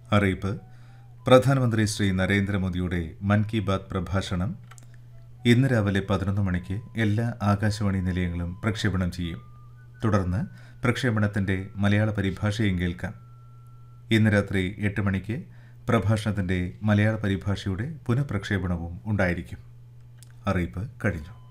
അറിയിപ്പ്. പ്രധാനമന്ത്രി ശ്രീ നരേന്ദ്രമോദിയുടെ മൻ കി ബാത് പ്രഭാഷണം ഇന്ന് രാവിലെ 11 മണിക്ക് എല്ലാ ആകാശവാണി നിലയങ്ങളും പ്രക്ഷേപണം ചെയ്യും. തുടർന്ന് പ്രക്ഷേപണത്തിന്റെ മലയാള പരിഭാഷയും കേൾക്കാം. ഇന്ന് രാത്രി 8 മണിക്ക് പ്രഭാഷണത്തിന്റെ മലയാള പരിഭാഷയുടെ പുനഃപ്രക്ഷേപണവും ഉണ്ടായിരിക്കും. അറിയിപ്പ് കഴിഞ്ഞു.